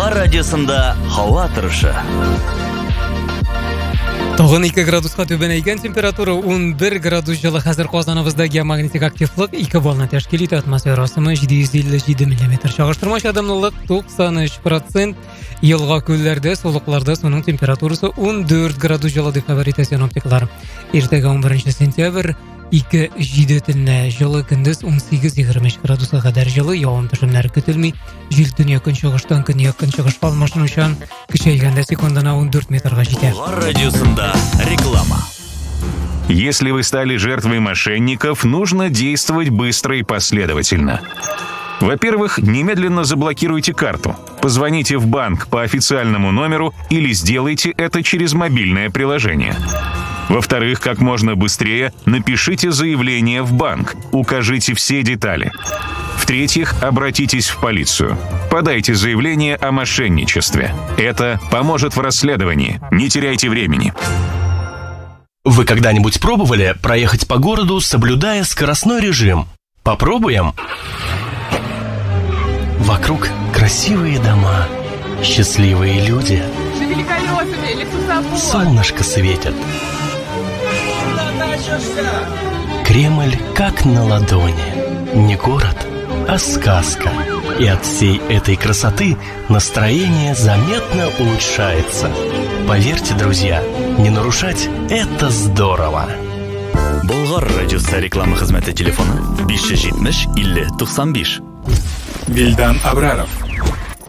Болгар радиосында һава торышы. Тагын 2 градуска түбәнәйгән температура 11 градус җылы. Хәзер Казаныбызда геомагнитик активлык 2 баллны тәшкил итә. Атмосфера ысымы 757 мм. Чагыштырма чадымлылык 93%. Елга күлләрдә, сулыкларда суның температурасы 14 градус җылы дип хәбәр итә синоптиклар. Иртәгә 11 сентябрь 2-7 төнне җылы, көндез 18-23 градуска кадәр җылы, явым-төшемнәр көтелми. Җил төньяк-көнчыгыштан көньяк-көнчыгышка алмашынучан көчәйгәндә секундына 14 метрга җитә. Болгар радиосында реклама. Если вы стали жертвой мошенников, нужно действовать быстро и последовательно. Во-первых, немедленно заблокируйте карту. Позвоните в банк по официальному номеру или сделайте это через мобильное приложение. Во-вторых, как можно быстрее напишите заявление в банк, укажите все детали. В-третьих, обратитесь в полицию. Подайте заявление о мошенничестве. Это поможет в расследовании. Не теряйте времени. Вы когда-нибудь пробовали проехать по городу, соблюдая скоростной режим? Попробуем? Вокруг красивые дома, счастливые люди. Солнышко светит. Кремль как на ладони. Не город, а сказка. И от всей этой красоты настроение заметно улучшается. Поверьте, друзья, не нарушать – это здорово. Болгар радиосы реклама хезмәте телефоны 570 50 95. Вильдан Абраров